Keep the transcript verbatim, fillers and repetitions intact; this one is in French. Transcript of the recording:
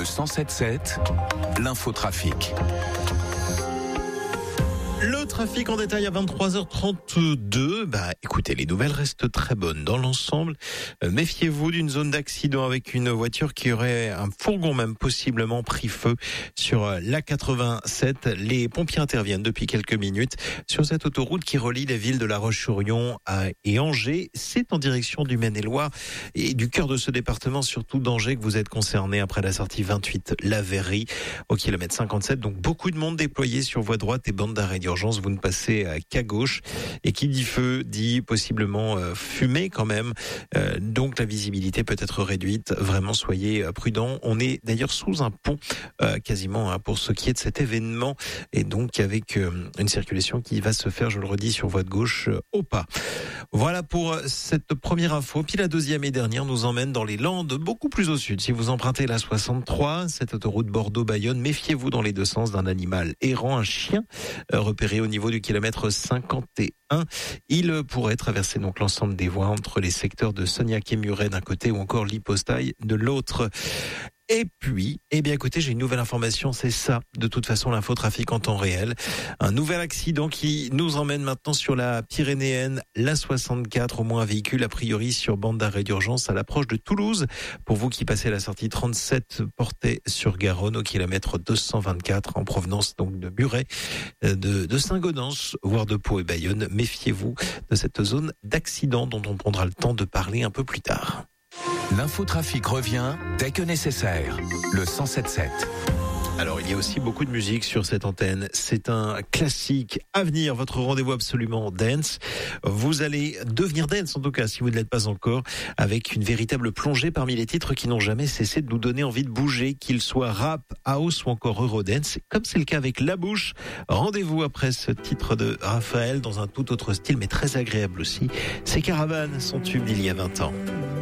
Le cent sept sept, l'infotrafic. Le trafic en détail à vingt-trois heures trente-deux. Bah, écoutez, les nouvelles restent très bonnes dans l'ensemble. Euh, méfiez-vous d'une zone d'accident avec une voiture qui aurait un fourgon même possiblement pris feu sur l'A quatre-vingt-sept. Les pompiers interviennent depuis quelques minutes sur cette autoroute qui relie les villes de La Roche-sur-Yon et Angers. C'est en direction du Maine-et-Loire et du cœur de ce département, surtout d'Angers, que vous êtes concerné après la sortie vingt-huit, la Verrerie, au kilomètre cinquante-sept. Donc beaucoup de monde déployé sur voie droite et bande d'arrêt d'urgence. Vous ne passez qu'à gauche, et qui dit feu dit possiblement euh, fumée quand même, euh, donc la visibilité peut être réduite. Vraiment soyez prudents. On est d'ailleurs sous un pont euh, quasiment hein, pour ce qui est de cet événement, et donc avec euh, une circulation qui va se faire, je le redis, sur voie de gauche euh, au pas. Voilà pour cette première info. Puis la deuxième et dernière nous emmène dans les Landes, beaucoup plus au sud. Si vous empruntez la soixante-trois, cette autoroute Bordeaux-Bayonne, méfiez-vous dans les deux sens d'un animal errant, un chien euh, repéré au niveau du kilomètre cinquante et un. Il pourrait traverser donc l'ensemble des voies entre les secteurs de Sognac et Muret d'un côté ou encore l'Hypostaille de l'autre. Et puis, eh bien écoutez, j'ai une nouvelle information, c'est ça, de toute façon, l'infotrafic en temps réel. Un nouvel accident qui nous emmène maintenant sur la Pyrénéenne, la soixante-quatre, au moins un véhicule a priori sur bande d'arrêt d'urgence à l'approche de Toulouse. Pour vous qui passez la sortie trente-sept Portet sur Garonne au kilomètre deux cent vingt-quatre en provenance donc de Muret, de, de Saint-Gaudens, voire de Pau et Bayonne. Méfiez-vous de cette zone d'accident dont on prendra le temps de parler un peu plus tard. L'infotrafic revient dès que nécessaire. Le cent sept sept. Alors, il y a aussi beaucoup de musique sur cette antenne. C'est un classique à venir, votre rendez-vous absolument dance. Vous allez devenir dance, en tout cas, si vous ne l'êtes pas encore, avec une véritable plongée parmi les titres qui n'ont jamais cessé de nous donner envie de bouger, qu'ils soient rap, house ou encore eurodance, comme c'est le cas avec La Bouche. Rendez-vous après ce titre de Raphaël dans un tout autre style, mais très agréable aussi. C'est Caravane, son tube d'il y a vingt ans.